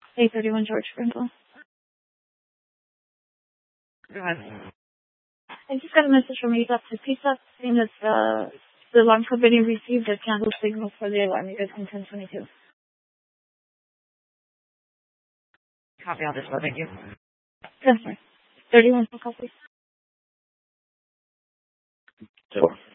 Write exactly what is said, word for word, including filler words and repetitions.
eight thirty-one George Sprinkle. Go ahead. I just got a message from A S A P to P S A P saying that uh, the alarm code being received a candle signal for the alarm. You guys can ten twenty-two. Copy all this, well, thank you. Yes, sir. thirty-one for coffee. Sure.